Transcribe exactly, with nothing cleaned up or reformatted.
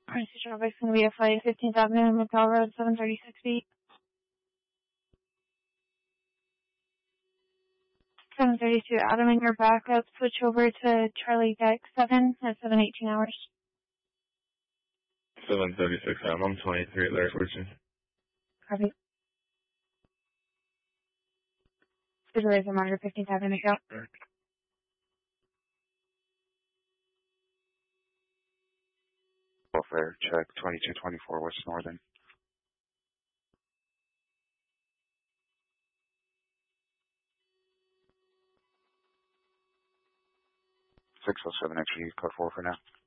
Current station of is going to be a flight fifteenth Avenue, McDowell Road, seven thirty-six feet. seven thirty-two, Adam and your backup, switch over to Charlie Deck seven at seven eighteen hours. seven thirty-six, Adam, twenty-three, there, switching. Copy. Supervisor monitor fifteenth Avenue, McDowell. Welfare check twenty-two twenty-four West Northern. six oh seven X G, code four for now.